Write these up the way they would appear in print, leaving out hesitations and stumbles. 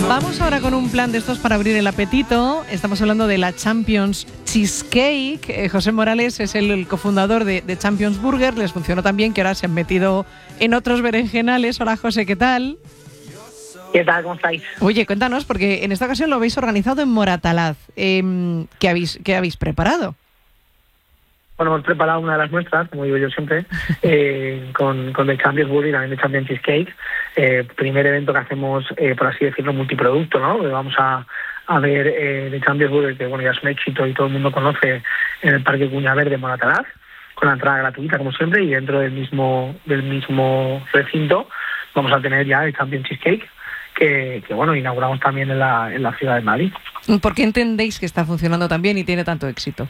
Vamos ahora con un plan de estos para abrir el apetito. Estamos hablando de la Champions Cheesecake. José Morales es el cofundador de Champions Burger. Les funcionó tan bien que ahora se han metido en otros berenjenales. Hola, José, ¿qué tal? ¿Qué tal? ¿Cómo estáis? Oye, cuéntanos, porque en esta ocasión lo habéis organizado en Moratalaz. ¿Qué habéis preparado? Bueno, hemos preparado una de las nuestras, como digo yo siempre, con The Champions Burger y también The Champions Cheesecake. Primer evento que hacemos, por así decirlo, multiproducto, ¿no? Vamos a ver The Champions Burger, que bueno, ya es un éxito y todo el mundo conoce, en el Parque Cuña Verde, Moratalaz, con la entrada gratuita, como siempre, y dentro del mismo recinto vamos a tener ya el Champions Cheesecake, que bueno, inauguramos también en la ciudad de Madrid. ¿Por qué entendéis que está funcionando tan bien y tiene tanto éxito?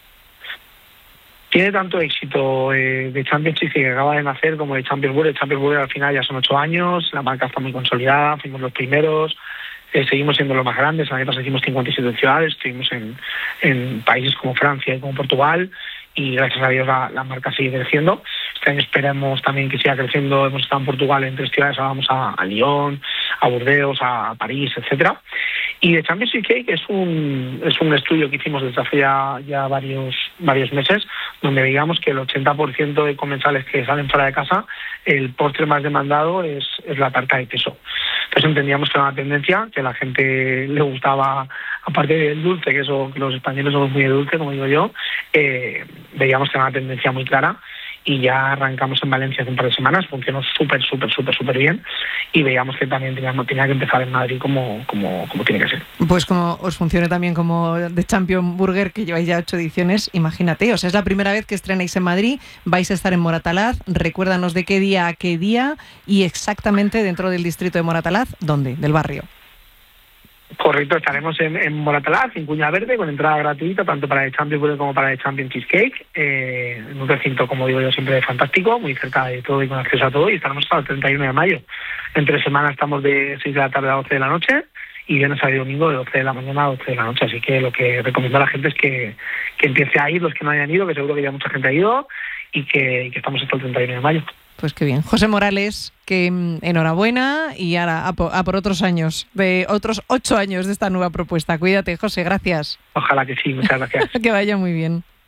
Tiene tanto éxito de Champions Cheesecake, que acaba de nacer, como de Champions Burger. Champions Burger al final ya son 8 años, la marca está muy consolidada, fuimos los primeros, seguimos siendo los más grandes. El año pasado hicimos 57 ciudades, estuvimos en países como Francia y como Portugal, y gracias a Dios la marca sigue creciendo. Este año esperemos también que siga creciendo. Hemos estado en Portugal en 3 ciudades, ahora vamos a Lyon, a Burdeos, a París, etcétera. Y The Champions Cheesecake es un estudio que hicimos desde hace ya varios meses, donde veíamos que el 80% de comensales que salen fuera de casa, el postre más demandado es la tarta de queso. Entonces entendíamos que era una tendencia, que a la gente le gustaba, aparte del dulce, que los españoles somos muy de dulce, como digo yo, veíamos que era una tendencia muy clara. Y ya arrancamos en Valencia hace un par de semanas, funcionó súper bien, y veíamos que también tenía que empezar en Madrid como tiene que ser. Pues como os funcione también como The Champions Burger, que lleváis ya 8 ediciones, imagínate, o sea, es la primera vez que estrenáis en Madrid, vais a estar en Moratalaz, recuérdanos de qué día a qué día y exactamente dentro del distrito de Moratalaz, ¿dónde? Del barrio. Correcto, estaremos en Moratalaz, en Cuña Verde, con entrada gratuita, tanto para el Champions Burger como para el Champions Cheesecake, en un recinto, como digo yo, siempre fantástico, muy cerca de todo y con acceso a todo, y estaremos hasta el 31 de mayo. Entre semana estamos de 6 de la tarde a 12 de la noche, y viernes, sábado y domingo de 12 de la mañana a 12 de la noche. Así que lo que recomiendo a la gente es que empiece a ir, los que no hayan ido, que seguro que ya mucha gente ha ido, y que estamos hasta el 31 de mayo. Pues qué bien. José Morales, que enhorabuena, y ahora a por otros años, de otros 8 años de esta nueva propuesta. Cuídate, José, gracias. Ojalá que sí, muchas gracias. Que vaya muy bien.